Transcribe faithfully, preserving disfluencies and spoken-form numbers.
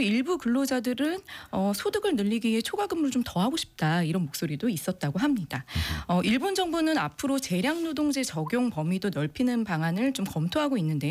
일부 근로자들은 어, 소득을 늘리기 위해 초과 근무를 좀 더 하고 싶다 이런 목소리도 있었다고 합니다. 어, 일본 정부는 앞으로 재량 노동제 적용 범위도 넓히는 방안을 좀 검토하고 있는데요.